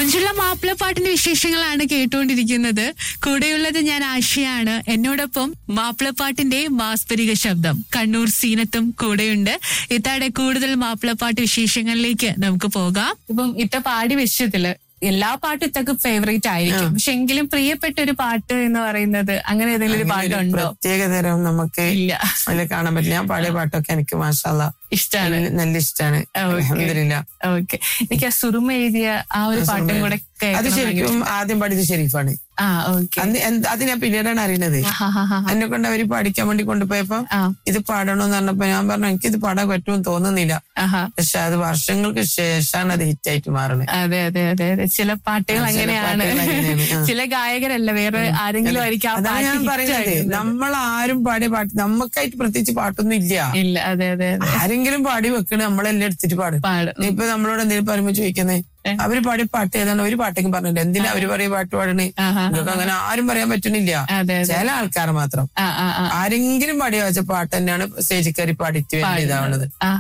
മഞ്ജുള മാപ്പിളപ്പാട്ടിന്റെ വിശേഷങ്ങളാണ് കേട്ടുകൊണ്ടിരിക്കുന്നത്. കൂടെയുള്ളത് ഞാൻ ആശയാണ്. എന്നോടൊപ്പം മാപ്പിളപ്പാട്ടിന്റെ മാസ്പരിക ശബ്ദം കണ്ണൂർ സീനത്തും കൂടെയുണ്ട്. ഇത്താടെ കൂടുതൽ മാപ്പിളപ്പാട്ട് വിശേഷങ്ങളിലേക്ക് നമുക്ക് പോകാം. ഇപ്പം ഇത്ത പാടി വെച്ചതില് എല്ലാ പാട്ടും ഇത്തക്ക് ഫേവറേറ്റ് ആയിരിക്കും. പക്ഷെ എങ്കിലും പ്രിയപ്പെട്ട ഒരു പാട്ട് എന്ന് പറയുന്നത് അങ്ങനെ ഏതെങ്കിലും ഒരു പാട്ടുണ്ടോ? പ്രത്യേകതരം നമുക്ക് ഇല്ല, അതിൽ കാണാൻ പറ്റില്ല. ഞാൻ പാടിയ പാട്ടൊക്കെ എനിക്ക് മാഷാഅല്ലാ ഇഷ്ടമാണ്, നല്ല ഇഷ്ടമാണ്. അൽഹംദുലില്ലാ. ഓക്കെ, എനിക്ക് ആ സുറുമ എഴുതിയ ആ ഒരു പാട്ടും കൂടെ അത് ശരിക്കും ആദ്യം പാടിയത് ഷെരീഫാണ്. അത് ഞാൻ പിന്നീടാണ് അറിയുന്നത്. എന്നെ കൊണ്ട് അവര് പഠിക്കാൻ വേണ്ടി കൊണ്ടുപോയപ്പോ ഇത് പാടണമെന്ന് പറഞ്ഞപ്പോ ഞാൻ പറഞ്ഞു എനിക്കിത് പാടാൻ പറ്റുമെന്ന് തോന്നുന്നില്ല. പക്ഷെ അത് വർഷങ്ങൾക്ക് ശേഷമാണ് അത് ഹിറ്റായിട്ട് മാറുന്നത്. അതെ അതെ അതെ അതെ, ചില പാട്ടുകൾ അങ്ങനെയാണ്. ചില ഗായകരല്ല, വേറെ ആരെങ്കിലും ആയിരിക്കും. അതാണ് ഞാൻ പറയുന്നത്, നമ്മളാരും പാടിയ പാട്ട് നമുക്കായിട്ട് പ്രത്യേകിച്ച് പാട്ടൊന്നും ഇല്ല. അതെ അതെ, ആരെങ്കിലും പാടി വെക്കണേ നമ്മളെല്ലാം എടുത്തിട്ട് പാടും. ഇപ്പൊ നമ്മളോട് എന്തെങ്കിലും പറയുമ്പോ ചോദിക്കുന്നേ അവര് പാടിയ പാട്ട് ഏതാണ്, ഒരു പാട്ടേക്കും പറഞ്ഞില്ല, എന്തിനാ അവര് പറയ പാട്ട് പാടണേ? നിങ്ങൾക്ക് അങ്ങനെ ആരും പറയാൻ പറ്റുന്നില്ല. ചില ആൾക്കാർ മാത്രം ആരെങ്കിലും പാടിയ വെച്ച പാട്ട് തന്നെയാണ് സ്റ്റേജിൽ കയറി പാടിച്ച് വലിയ ഇതാവുന്നത്.